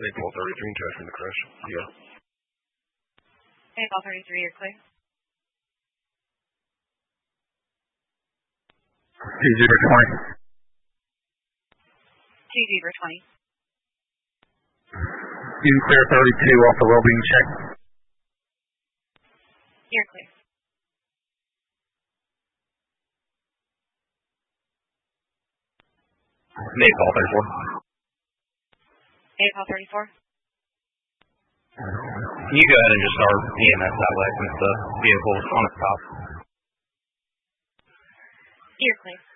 April 33 tracking the crash. Yeah. April 33, you're clear. T-020. T-020. You clear 32 off the well-being check. You're clear. Napal 34. Napal 34. You go ahead and just start EMS that way since the vehicle's on its top. You're clear.